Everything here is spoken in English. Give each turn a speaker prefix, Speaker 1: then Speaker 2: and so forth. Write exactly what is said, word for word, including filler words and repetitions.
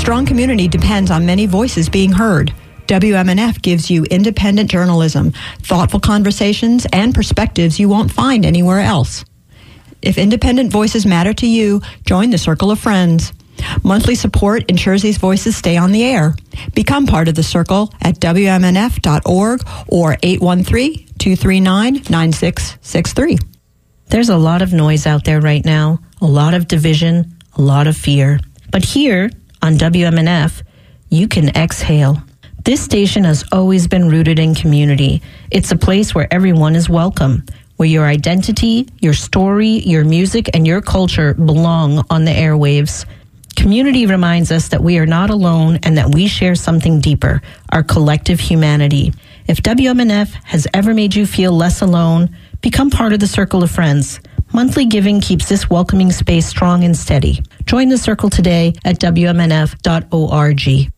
Speaker 1: strong community depends on many voices being heard. W M N F gives you independent journalism, thoughtful conversations, and perspectives you won't find anywhere else. If independent voices matter to you, join the Circle of Friends. Monthly support ensures these voices stay on the air. Become part of the Circle at W M N F dot org or eight one three, two three nine, nine six six three.
Speaker 2: There's a lot of noise out there right now, a lot of division, a lot of fear. But here on W M N F, you can exhale. This station has always been rooted in community. It's a place where everyone is welcome, where your identity, your story, your music, and your culture belong on the airwaves. Community reminds us that we are not alone and that we share something deeper, our collective humanity. If W M N F has ever made you feel less alone, become part of the Circle of Friends. Monthly giving keeps this welcoming space strong and steady. Join the Circle today at W M N F dot org.